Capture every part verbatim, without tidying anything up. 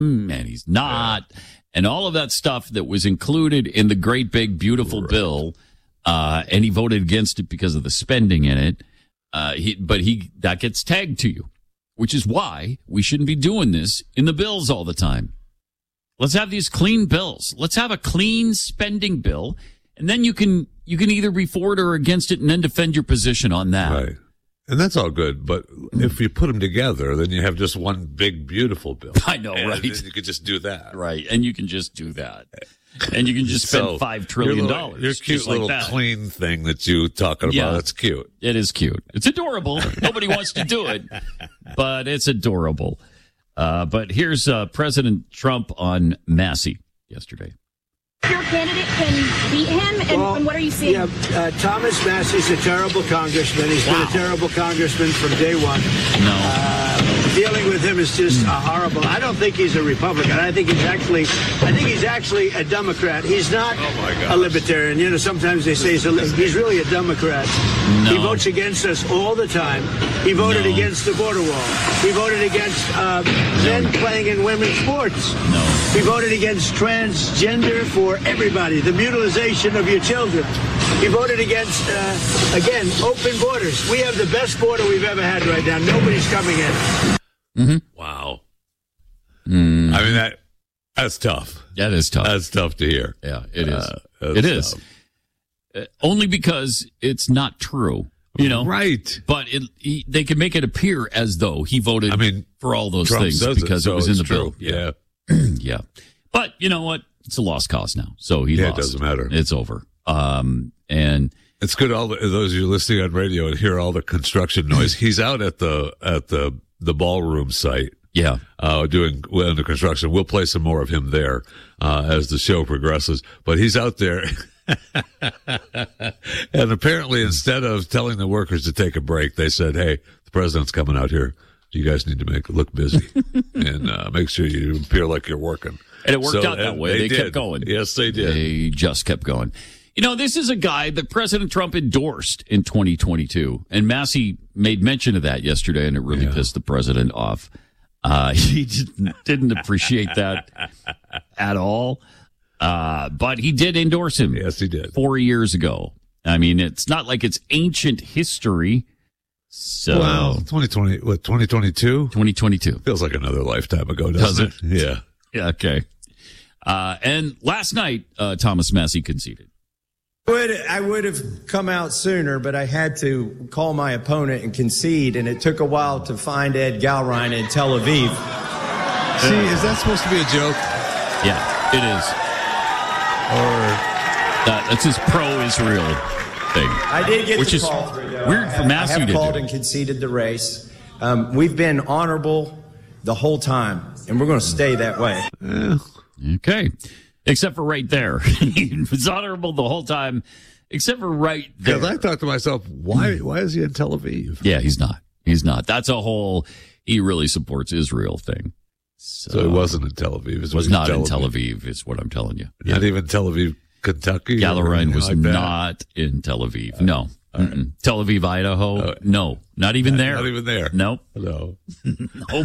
and he's not. Yeah. And all of that stuff that was included in the great, big, beautiful right. bill. Uh, and he voted against it because of the spending in it. Uh, he, but he that gets tagged to you, which is why we shouldn't be doing this in the bills all the time. Let's have these clean bills. Let's have a clean spending bill, and then you can you can either be for it or against it, and then defend your position on that. Right. And that's all good, but if you put them together, then you have just one big, beautiful bill. I know, and right? Then you could just do that. Right, and you can just do that. And you can just spend so, five trillion dollars. Your, your cute little like clean thing that you talking about, yeah, it's cute. It is cute. It's adorable. Nobody wants to do it, but it's adorable. Uh, but here's uh, President Trump on Massey yesterday. Your candidate can beat him, and, well, and what are you seeing? Yeah, uh, Thomas Massey's a terrible congressman. He's wow. been a terrible congressman from day one. No. Uh, dealing with him is just uh, horrible. I don't think he's a Republican. I think he's actually, I think he's actually a Democrat. He's not oh a libertarian. You know, sometimes they say he's, a, he's really a Democrat. No. He votes against us all the time. He voted no. against the border wall. He voted against uh, men no. playing in women's sports. No. He voted against transgender for everybody, the mutilization of your children. He voted against, uh, again, open borders. We have the best border we've ever had right now. Nobody's coming in. Mm-hmm. Wow. Mm. I mean, that that's tough. That is tough. That's tough to hear. Yeah, it is. Uh, it is. Uh, only because it's not true. You know, right? But it, he, they can make it appear as though he voted. I mean, for all those Trump things because it, so it was in the true. bill. Yeah, yeah. But you know what? It's a lost cause now. So he yeah, lost. It doesn't matter. It's over. Um, and it's good. All the, those of you listening on radio and hear all the construction noise. He's out at the at the the ballroom site. Yeah, uh, doing well under construction. We'll play some more of him there uh, as the show progresses. But he's out there. And apparently, instead of telling the workers to take a break, they said, "Hey, the president's coming out here. You guys need to make look busy and uh, make sure you appear like you're working." And it worked so, out that way. They, they kept going. Yes, they did. They just kept going. You know, this is a guy that President Trump endorsed in twenty twenty-two, and Massey made mention of that yesterday, and it really yeah. pissed the president off. Uh, he didn't, didn't appreciate that at all. Uh, but he did endorse him. Yes, he did. Four years ago. I mean, it's not like it's ancient history. So, wow, twenty twenty, what, twenty twenty-two? twenty twenty-two. Feels like another lifetime ago, doesn't Does it? Yeah. Yeah, okay. Uh, and last night, uh, Thomas Massey conceded. Would, I would have come out sooner, but I had to call my opponent and concede, and it took a while to find Ed Galrein in Tel Aviv. See, is that supposed to be a joke? Yeah, it is. Or uh, that's his pro-Israel thing. I did get which the is call through, though. weird for Massey I have to called do. and conceded the race. Um, we've been honorable the whole time, and we're going to stay that way. Yeah. Okay. Except for right there. He was honorable the whole time, except for right there. Because I thought to myself, why why is he in Tel Aviv? Yeah, he's not. He's not. That's a whole, he really supports Israel thing. So, so it wasn't in Tel Aviv. It was not Tel in Tel Aviv. Aviv, is what I'm telling you. Not yeah. even Tel Aviv, Kentucky? Galrein was like not in Tel Aviv. Uh, no. Right. Tel Aviv, Idaho? Uh, no. Not even not, there. Not even there. Nope. No. Nope.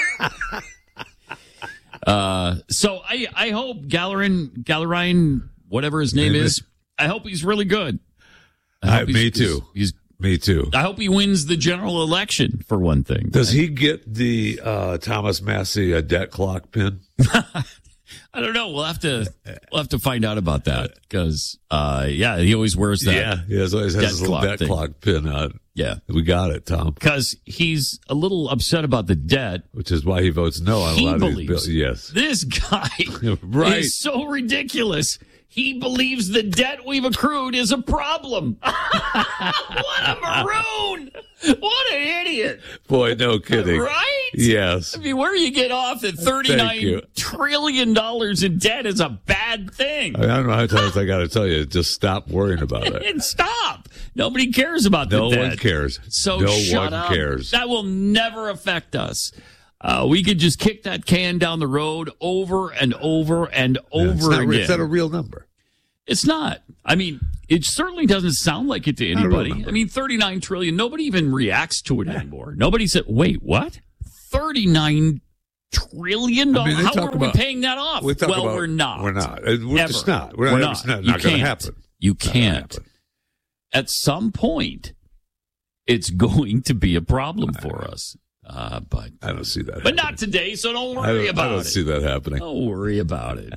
Uh, so I, I hope Gallerin, Gallerin, whatever his name is, I hope he's really good. I, me too. He's, he's me too. I hope he wins the general election for one thing. Does he get the uh, Thomas Massey uh, debt clock pin? I don't know. We'll have to we'll have to find out about that because uh, yeah, he always wears that. Yeah, he has, always has his little debt thing. clock pin on. Yeah, we got it, Tom. Because he's a little upset about the debt, which is why he votes no on he a lot believes of these bills. Yes, this guy right. is so ridiculous. He believes the debt we've accrued is a problem. What a maroon! What an idiot! Boy, no kidding. Right? Yes. I mean, where you get off that thirty-nine trillion dollars in debt is a bad thing. I, mean, I don't know how many times I got to tell you, just stop worrying about it. And stop. Nobody cares about the no debt. No one cares. So no shut one up. cares. That will never affect us. Uh, we could just kick that can down the road over and over and over yeah, it's not, again. It's not a real number. It's not. I mean, it certainly doesn't sound like it to anybody. I mean, thirty-nine trillion. Nobody even reacts to it anymore. Nobody said, wait, what? thirty-nine trillion dollars. I mean, How talk are we about, paying that off? We well, about, we're not. We're not. We're Ever. just not. We're, we're not. not. It's not, you not going to can't. happen. You It's not can't. gonna happen. At some point, it's going to be a problem for us. Uh, but I don't see that. But happening. not today, so don't I worry don't, about I don't it. see that happening. Don't worry about it.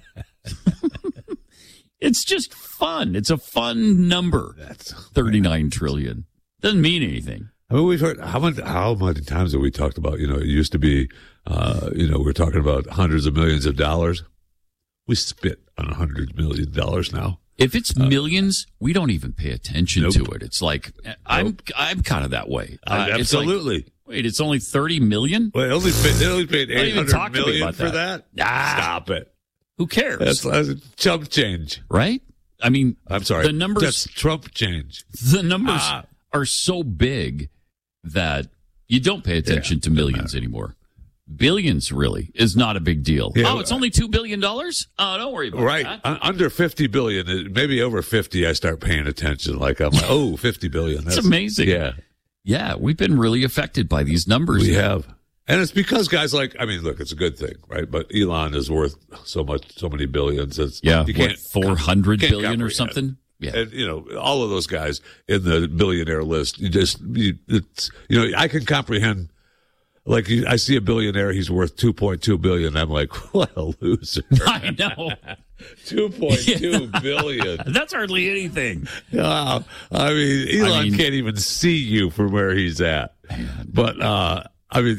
It's just fun. It's a fun number. That's thirty-nine trillion. Doesn't mean anything. I mean, we've heard how many how many times have we talked about? You know, it used to be, uh, you know, we're talking about hundreds of millions of dollars. We spit on a hundred million dollars now. If it's millions, we don't even pay attention Nope. to it. It's like I'm I'm kind of that way. Uh, it's like, Absolutely. wait, it's only thirty million? Well, they only paid, they only paid Don't eight even hundred talk to me million about for that. that. Ah. Stop it. Who cares? That's, that's chump change. right? I mean, I'm sorry. The numbers That's Trump change. the numbers Ah. are so big that you don't pay attention Yeah, to millions anymore. Billions really is not a big deal. Yeah, oh, it's only two billion dollars? Oh, don't worry about Right. that. Un- Under fifty billion, uh, maybe over fifty, I start paying attention. Like, I'm like, oh, fifty billion. That's It's amazing. Yeah. Yeah, we've been really affected by these numbers. We have. And it's because guys like, I mean, look, it's a good thing, right? But Elon is worth so much, so many billions. It's, Yeah, you what, can't four hundred can't billion or comprehend. something? Yeah. And, you know, all of those guys in the billionaire list, you just, you, it's, you know, I can comprehend. Like, you- I see a billionaire, he's worth two point two billion. I'm like, what a loser. I know. two point two billion. That's hardly anything. Wow. I mean, Elon I mean- can't even see you from where he's at. But, uh, I mean,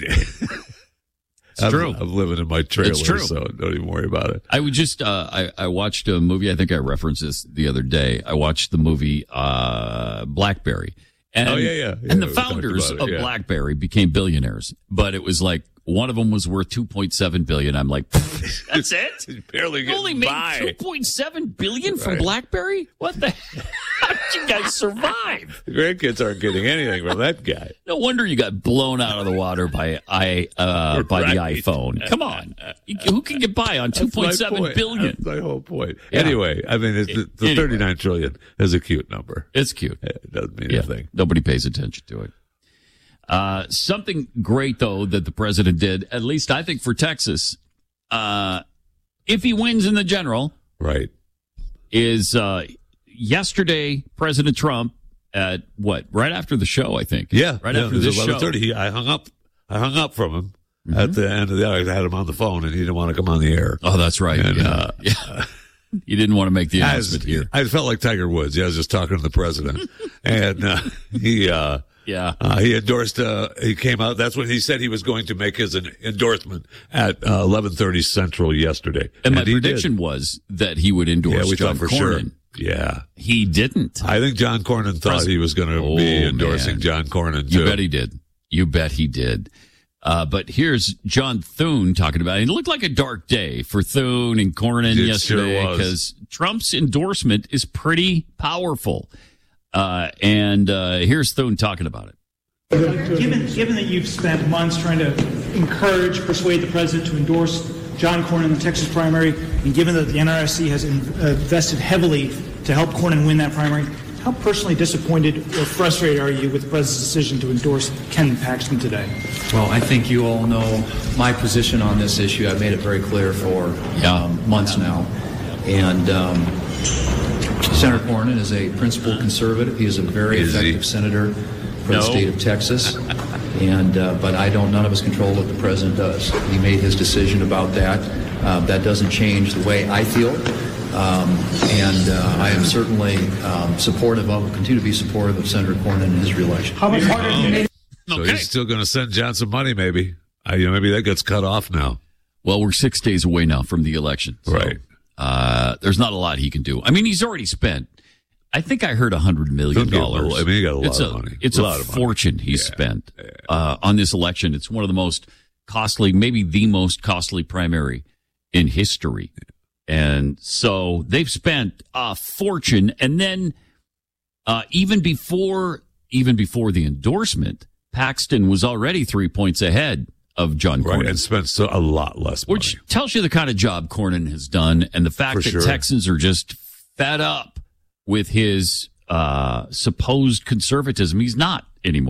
it's I'm, true. I'm living in my trailer, It's true. so don't even worry about it. I would just, uh, I, I watched a movie. I think I referenced this the other day. I watched the movie, uh, Blackberry. And, Oh, yeah, yeah. Yeah, and the we talked founders about it, of yeah. BlackBerry became billionaires, but it was like one of them was worth two point seven billion. I'm like, that's it? He's barely You getting only made by. two point seven billion from Right. BlackBerry? What the How did you guys survive? The grandkids aren't getting anything from that guy. No wonder you got blown out of the water by i uh, by the Right. iPhone. Come on. You- Who can get by on two That's my point seven point. billion? That's my whole point. Yeah. Anyway, I mean, it's, the, the Anyway. thirty-nine trillion is a cute number. It's cute. It doesn't mean Yeah, anything. nobody pays attention to it. Uh, something great, though, that the president did, at least I think for Texas, uh, if he wins in the general, Right. is uh, yesterday, President Trump, at what, right after the show, I think. Yeah. Right yeah, after it was this show. eleven thirty. He, I hung up. I hung up from him Mm-hmm. at the end of the hour. I had him on the phone, and he didn't want to come on the air. Oh, that's right. And, yeah. uh, yeah. You didn't want to make the I, announcement was, here. I felt like Tiger Woods. Yeah, I was just talking to the president, and uh, he uh, Yeah. uh, he endorsed. Uh, he came out. That's when he said he was going to make his en- endorsement at uh, eleven thirty Central yesterday. And my he did. prediction was that he would endorse Yeah, we John thought for Cornyn. sure. Yeah, He didn't. I think John Cornyn thought President- he was going to Oh, be endorsing man. John Cornyn You too. bet he did. You bet he did. Uh, but here's John Thune talking about it. It looked like a dark day for Thune and Cornyn It yesterday sure was. because Trump's endorsement is pretty powerful. Uh, and uh, here's Thune talking about it. Given, given that you've spent months trying to encourage, persuade the president to endorse John Cornyn in the Texas primary, and given that the N R S C has in, uh, invested heavily to help Cornyn win that primary, how personally disappointed or frustrated are you with the president's decision to endorse Ken Paxton today? Well, I think you all know my position on this issue. I've made it very clear for um, months now. And um, Senator Cornyn is a principled conservative. He is a very Is he? effective senator for No. the state of Texas. And uh, but I don't. None of us control what the president does. He made his decision about that. Uh, that doesn't change the way I feel. Um, and uh, I am certainly um, supportive of, will continue to be supportive of Senator Cornyn and his reelection. How much harder do you make So Okay. he's still going to send John some money, maybe. I, you know, maybe that gets cut off now. Well, we're six days away now from the election. So, Right. Uh, there's not a lot he can do. I mean, he's already spent, I think I heard one hundred million He'll get a dollars. little- I mean, he got a lot it's of money. It's A a, lot of money. fortune he's Yeah. spent uh, on this election. It's one of the most costly, maybe the most costly primary in history. And so they've spent a fortune. And then uh, even before even before the endorsement, Paxton was already three points ahead of John Right. Cornyn. And spent so, a lot less money. Which tells you the kind of job Cornyn has done and the fact For that sure. Texans are just fed up with his uh, supposed conservatism. He's not anymore.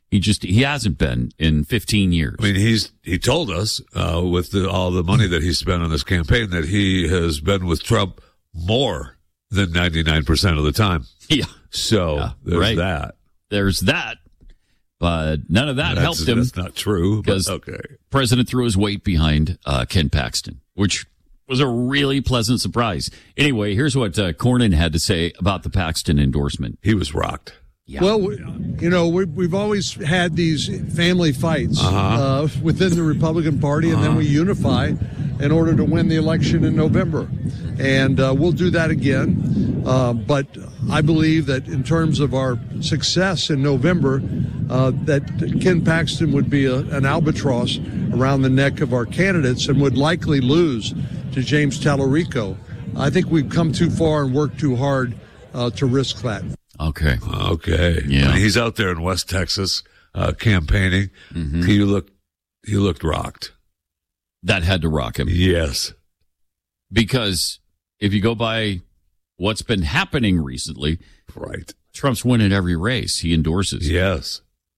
He just he hasn't been in fifteen years. I mean, he's he told us uh, with the, all the money that he spent on this campaign that he has been with Trump more than ninety-nine percent of the time. Yeah. So yeah, there's right. that. There's that. But none of that that's, helped him. That's not true. Because but okay. the president threw his weight behind uh, Ken Paxton, which was a really pleasant surprise. Anyway, here's what uh, Cornyn had to say about the Paxton endorsement. He was rocked. Yeah. Well, you know, we, we've always had these family fights uh-huh. uh, within the Republican Party, and uh-huh. then we unify in order to win the election in November. And uh, we'll do that again. Uh, but I believe that in terms of our success in November, uh, that Ken Paxton would be a, an albatross around the neck of our candidates and would likely lose to James Tallarico. I think we've come too far and worked too hard uh, to risk that. Okay. Okay. Yeah. I mean, he's out there in West Texas uh, campaigning. Mm-hmm. He looked, he looked rocked. That had to rock him. Yes. Because if you go by what's been happening recently, right, Trump's winning every race he endorses. Yes.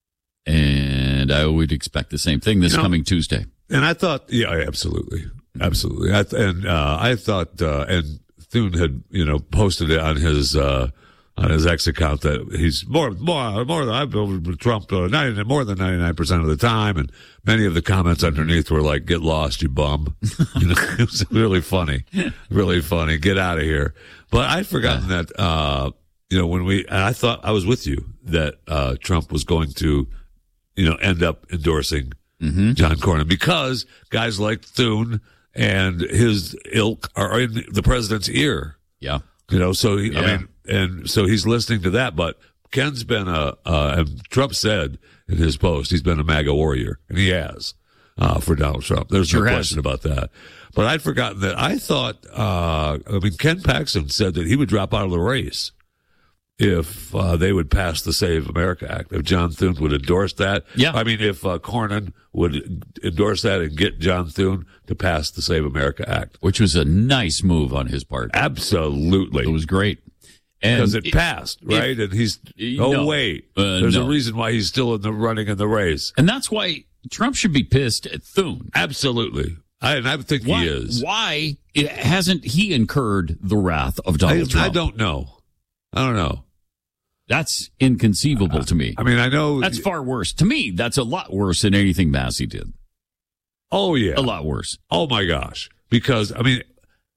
And I would expect the same thing this you know, coming Tuesday. And I thought, yeah, absolutely. Absolutely. I th- and uh, I thought, uh, and Thune had, you know, posted it on his, uh, on his X account that he's more, more, more than I've been with Trump, uh, ninety, more than ninety-nine percent of the time. And many of the comments underneath were like, "Get lost, you bum." You know, it was really funny, really funny. Get out of here. But I'd forgotten that, uh, you know, when we, and I thought I was with you that, uh, Trump was going to, you know, end up endorsing mm-hmm. John Cornyn because guys like Thune and his ilk are in the president's ear. Yeah. You know, so, he, yeah. I mean, and so he's listening to that, but Ken's been a, uh, and Trump said in his post, he's been a MAGA warrior, and he has, uh, for Donald Trump. There's sure no has. question about that. But I'd forgotten that. I thought, uh, I mean, Ken Paxton said that he would drop out of the race if, uh, they would pass the Save America Act, if John Thune would endorse that. Yeah. I mean, if, uh, Cornyn would endorse that and get John Thune to pass the Save America Act. Which was a nice move on his part. Absolutely. It was great. Because it, it passed, right? It, and he's, oh, no, wait, uh, there's no. a reason why he's still in the running in the race. And that's why Trump should be pissed at Thune. Absolutely. I, and I think why, he is. Why hasn't he incurred the wrath of Donald I, Trump? I don't know. I don't know. That's inconceivable uh, to me. I mean, I know. That's far worse. To me, that's a lot worse than anything Massey did. Oh, yeah. A lot worse. Oh, my gosh. Because, I mean,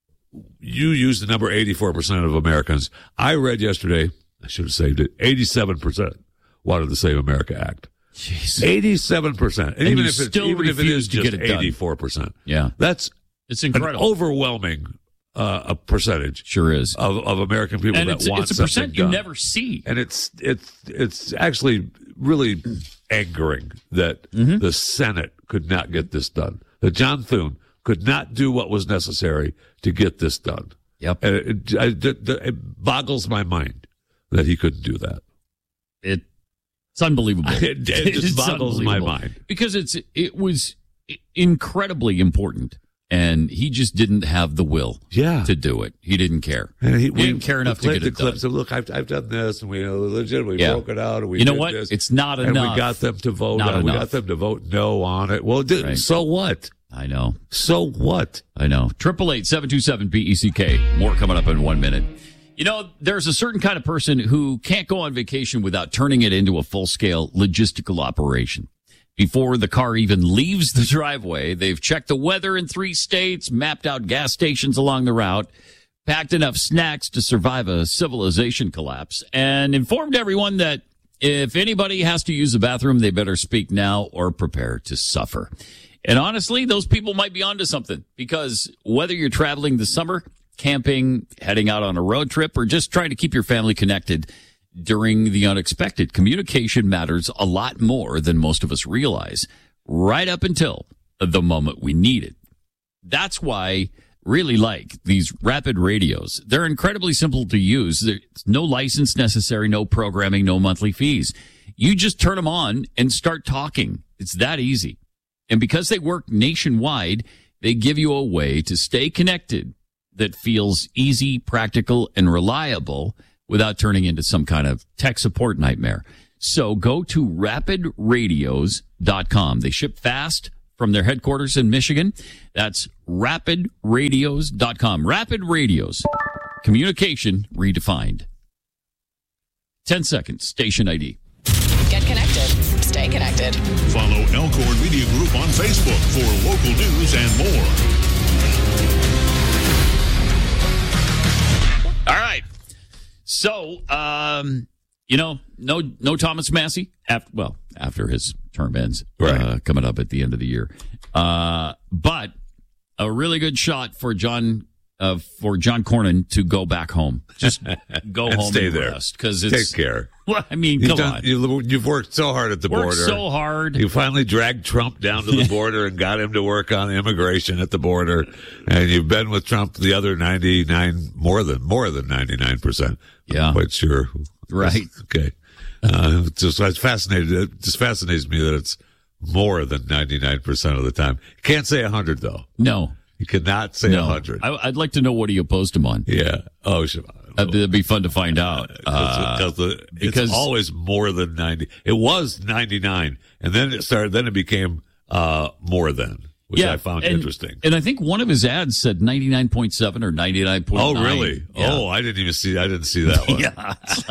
you use the number eighty-four percent of Americans. I read yesterday, I should have saved it, eighty-seven percent wanted the Save America Act. Jeez. eighty-seven percent. And, and even, you if, it's, still even if it is to just get it done. eighty-four percent. Yeah. That's it's incredible. An overwhelming uh, a percentage. Sure is. Of, of American people and that it's, want it's a something percent you done. never see. And it's, it's, it's actually really angering that mm-hmm. the Senate could not get this done. That John Thune could not do what was necessary to get this done. Yep. And it, it, it, it boggles my mind that he couldn't do that. It, it's unbelievable. It, it just boggles my mind. Because it's it was incredibly important, and he just didn't have the will yeah. to do it. He didn't care. And he, he we, didn't care enough to get the it clips done. Of, look, I've, I've done this, and we legitimately yeah. broke it out. And we you know did what? This, it's not and enough. And we got them to vote. Not on, enough. We got them to vote no on it. Well, did, right. so what? I know. So what? I know. Triple eight seven two seven B E C K. More coming up in one minute. You know, there's a certain kind of person who can't go on vacation without turning it into a full-scale logistical operation. Before the car even leaves the driveway, they've checked the weather in three states, mapped out gas stations along the route, packed enough snacks to survive a civilization collapse, and informed everyone that if anybody has to use the bathroom, they better speak now or prepare to suffer. And honestly, those people might be onto something, because whether you're traveling this summer, camping, heading out on a road trip, or just trying to keep your family connected during the unexpected, communication matters a lot more than most of us realize, right up until the moment we need it. That's why I really like these rapid radios. They're incredibly simple to use. There's no license necessary, no programming, no monthly fees. You just turn them on and start talking. It's that easy. And because they work nationwide, they give you a way to stay connected that feels easy, practical, and reliable without turning into some kind of tech support nightmare. So go to rapid radios dot com. They ship fast from their headquarters in Michigan. That's rapid radios dot com. Rapid Radios. Communication redefined. ten seconds. Station I D. Get connected. Stay connected. Follow Elkhorn Media Group on Facebook for local news and more. All right. So, um, you know, no no Thomas Massey, after, well, after his term ends, right. uh, coming up at the end of the year. Uh, but a really good shot for John uh, for John Cornyn to go back home. Just go and home stay and there. rest. Cause it's, Take care. Well, I mean, you've come done, on. You, you've worked so hard at the worked border. so hard. You finally dragged Trump down to the border and got him to work on immigration at the border. And you've been with Trump the other ninety-nine, more than, more than ninety-nine percent. Yeah. I'm quite sure. Right. Okay. Uh, it's just, it's fascinated. It just fascinates me that it's more than ninety-nine percent of the time. You can't say one hundred, though. No. You cannot say no. one hundred. I, I'd like to know what he opposed him on. Yeah. Oh, sure. That'd be fun to find out. Uh, Cause the, because it's always more than ninety. It was ninety-nine, and then it started. Then it became uh, more than, which yeah, I found and, interesting. And I think one of his ads said ninety-nine point seven or ninety-nine point nine. Oh, really? Yeah. Oh, I didn't even see. I didn't see that one. Yeah, it's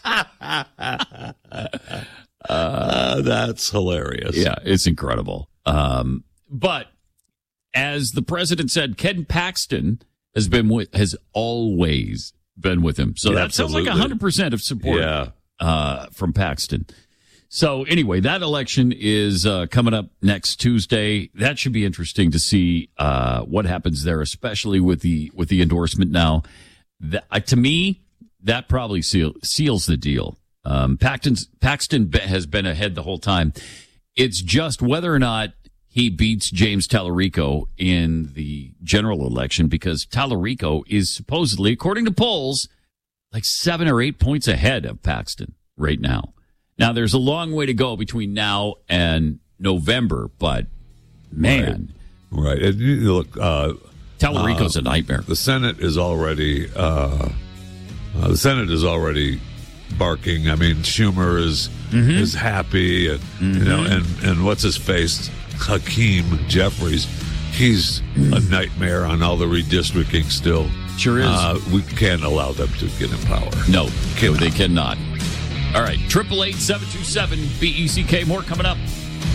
like uh, that's hilarious. Yeah, it's incredible. Um, but as the president said, Ken Paxton has been with, has always been with him. So Yeah, that sounds like one hundred percent of support Yeah. uh, from Paxton. So anyway, that election is uh, coming up next Tuesday. That should be interesting to see uh, what happens there, especially with the with the endorsement now. That, uh, to me, that probably seal, seals the deal. Um, Paxton's, Paxton has been ahead the whole time. It's just whether or not he beats James Tallarico in the general election, because Tallarico is supposedly, according to polls, like seven or eight points ahead of Paxton right now. Now, there's a long way to go between now and November, but man. Right. right. And you look, uh, Tallarico's uh, a nightmare. The Senate is already, uh, uh, the Senate is already barking. I mean, Schumer is mm-hmm. is happy, and mm-hmm. you know, and, and what's his face? Hakeem Jeffries, he's a nightmare on all the redistricting still. Sure is. Uh, we can't allow them to get in power. No, cannot. they cannot. All right, triple eight seven two seven B E C K. More coming up.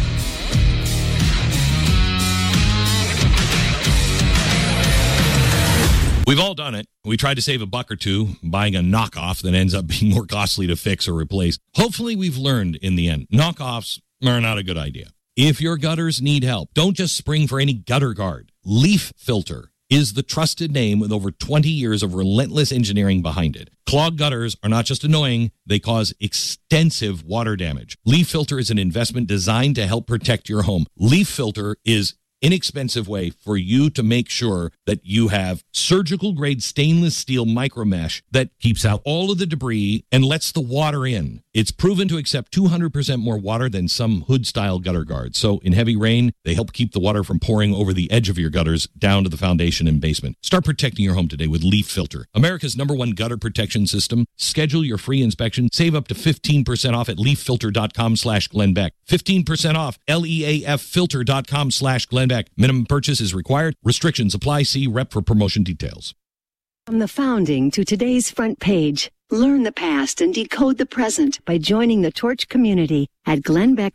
We've all done it. We tried to save a buck or two buying a knockoff that ends up being more costly to fix or replace. Hopefully we've learned in the end. Knockoffs are not a good idea. If your gutters need help, don't just spring for any gutter guard. Leaf Filter is the trusted name with over twenty years of relentless engineering behind it. Clogged gutters are not just annoying, they cause extensive water damage. Leaf Filter is an investment designed to help protect your home. Leaf Filter is inexpensive way for you to make sure that you have surgical grade stainless steel micro mesh that keeps out all of the debris and lets the water in. It's proven to accept two hundred percent more water than some hood style gutter guards. So in heavy rain, they help keep the water from pouring over the edge of your gutters down to the foundation and basement. Start protecting your home today with Leaf Filter, America's number one gutter protection system. Schedule your free inspection. Save up to fifteen percent off at leaf filter dot com slash Glenn Beck. fifteen percent off, L E A F filter dot com slash Glenn Beck. Minimum purchase is required. Restrictions apply. See rep for promotion details. From the founding to today's front page, learn the past and decode the present by joining the Torch community at Glenn Beck.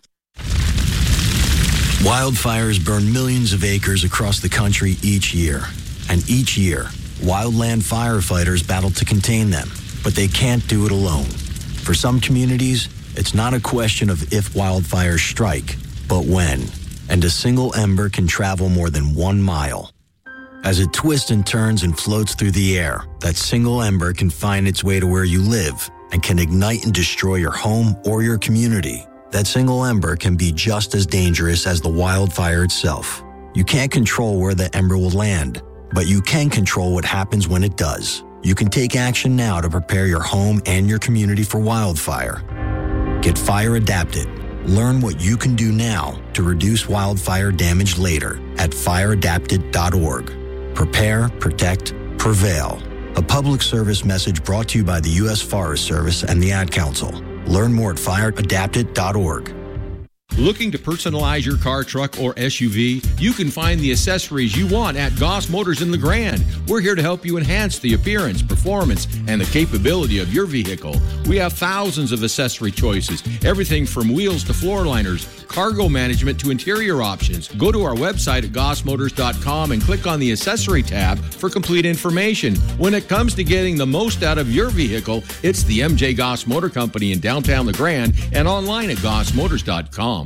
Wildfires burn millions of acres across the country each year. And each year, wildland firefighters battle to contain them, but they can't do it alone. For some communities, it's not a question of if wildfires strike, but when. And a single ember can travel more than one mile. As it twists and turns and floats through the air, that single ember can find its way to where you live and can ignite and destroy your home or your community. That single ember can be just as dangerous as the wildfire itself. You can't control where the ember will land, but you can control what happens when it does. You can take action now to prepare your home and your community for wildfire. Get fire adapted. Learn what you can do now to reduce wildfire damage later at fire adapted dot org. Prepare, protect, prevail. A public service message brought to you by the U S Forest Service and the Ad Council. Learn more at fire adapted dot org. Looking to personalize your car, truck, or S U V? You can find the accessories you want at Goss Motors in LeGrand. We're here to help you enhance the appearance, performance, and the capability of your vehicle. We have thousands of accessory choices, everything from wheels to floor liners, cargo management to interior options. Go to our website at goss motors dot com and click on the accessory tab for complete information. When it comes to getting the most out of your vehicle, it's the M J Goss Motor Company in downtown LeGrand and online at goss motors dot com.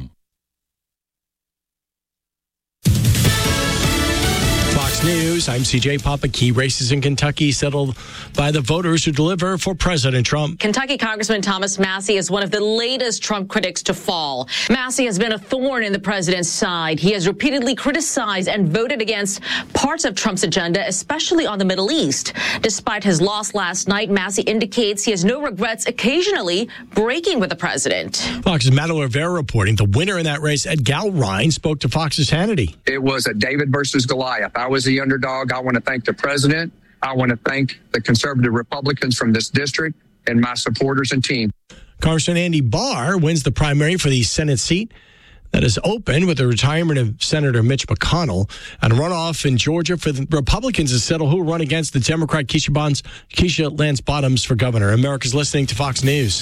News. I'm C J Papa. Key races in Kentucky settled by the voters who deliver for President Trump. Kentucky Congressman Thomas Massie is one of the latest Trump critics to fall. Massie has been a thorn in the president's side. He has repeatedly criticized and voted against parts of Trump's agenda, especially on the Middle East. Despite his loss last night, Massie indicates he has no regrets occasionally breaking with the president. Fox's Madeline Rivera reporting the winner in that race, Ed Galrine, spoke to Fox's Hannity. It was a David versus Goliath. I was the underdog. I want to thank the president. I want to thank the conservative Republicans from this district and my supporters and team. Congressman Andy Barr wins the primary for the Senate seat that is open with the retirement of Senator Mitch McConnell, and a runoff in Georgia for the Republicans to settle who will run against the Democrat Keisha, Bonds, Keisha Lance Bottoms for governor. America's listening to Fox News.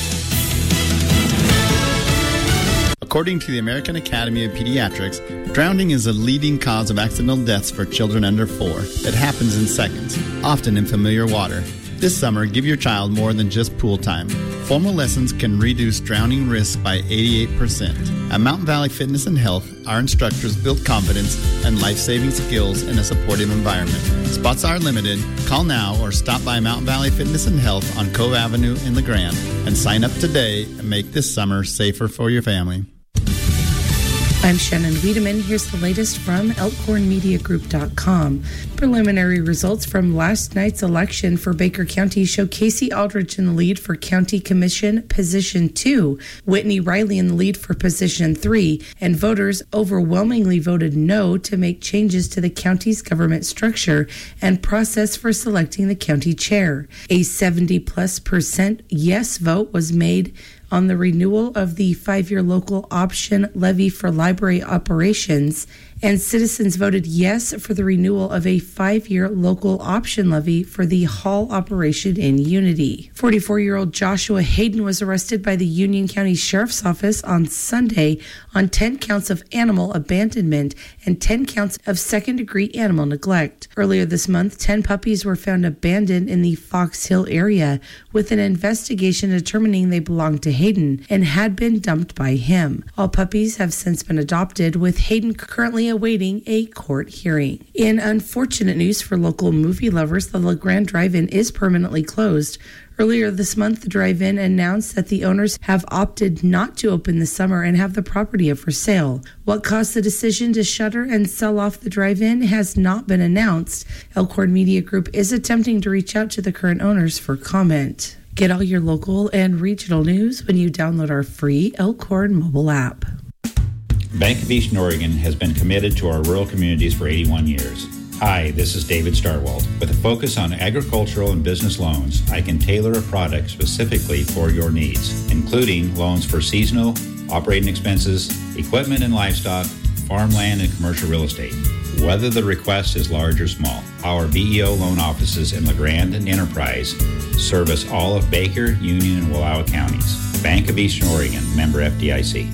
According to the American Academy of Pediatrics, drowning is a leading cause of accidental deaths for children under four. It happens in seconds, often in familiar water. This summer, give your child more than just pool time. Formal lessons can reduce drowning risk by eighty-eight percent. At Mountain Valley Fitness and Health, our instructors build confidence and life-saving skills in a supportive environment. Spots are limited. Call now or stop by Mountain Valley Fitness and Health on Cove Avenue in LeGrand and sign up today and make this summer safer for your family. I'm Shannon Wiedemann. Here's the latest from elkhorn media group dot com. Preliminary results from last night's election for Baker County show Casey Aldrich in the lead for County Commission Position two, Whitney Riley in the lead for Position three, and voters overwhelmingly voted no to make changes to the county's government structure and process for selecting the county chair. A seventy plus percent yes vote was made on the renewal of the five-year local option levy for library operations, and citizens voted yes for the renewal of a five-year local option levy for the hall operation in Unity. forty-four-year-old Joshua Hayden was arrested by the Union County Sheriff's Office on Sunday on ten counts of animal abandonment and ten counts of second-degree animal neglect. Earlier this month, ten puppies were found abandoned in the Fox Hill area, with an investigation determining they belonged to Hayden and had been dumped by him. All puppies have since been adopted, with Hayden currently awaiting a court hearing. In unfortunate news for local movie lovers, the LeGrand Drive-In is permanently closed. Earlier this month, the drive-in announced that the owners have opted not to open this summer and have the property up for sale. What caused the decision to shutter and sell off the drive-in has not been announced. Elkhorn Media Group is attempting to reach out to the current owners for comment. Get all your local and regional news when you download our free Elkhorn mobile app. Bank of Eastern Oregon has been committed to our rural communities for eighty-one years. Hi, this is David Starwald. With a focus on agricultural and business loans, I can tailor a product specifically for your needs, including loans for seasonal, operating expenses, equipment and livestock, farmland, and commercial real estate, whether the request is large or small. Our B E O loan offices in LeGrand and Enterprise service all of Baker, Union, and Wallowa counties. Bank of Eastern Oregon, member F D I C.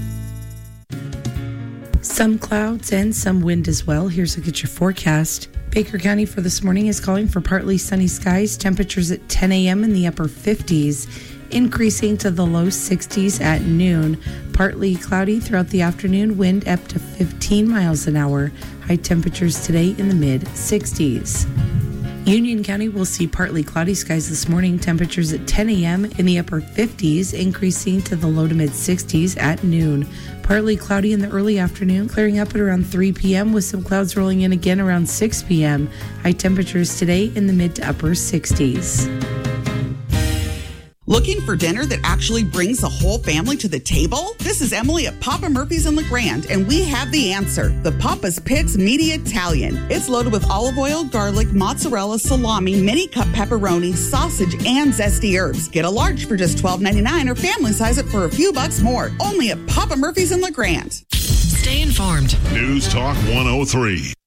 Some clouds and some wind as well. Here's a look at your forecast. Baker County for this morning is calling for partly sunny skies. Temperatures at ten a.m. in the upper fifties, increasing to the low sixties at noon. Partly cloudy throughout the afternoon. Wind up to fifteen miles an hour. High temperatures today in the mid sixties. Union County will see partly cloudy skies this morning. Temperatures at ten a.m. in the upper fifties, increasing to the low to mid sixties at noon. Partly cloudy in the early afternoon, clearing up at around three p.m. with some clouds rolling in again around six p.m. High temperatures today in the mid to upper sixties. Looking for dinner that actually brings the whole family to the table? This is Emily at Papa Murphy's in LeGrand, and we have the answer. The Papa's Picks Meaty Italian. It's loaded with olive oil, garlic, mozzarella, salami, mini cup pepperoni, sausage, and zesty herbs. Get a large for just twelve ninety-nine or family size it for a few bucks more. Only at Papa Murphy's in LeGrand. Stay informed. News Talk one oh three.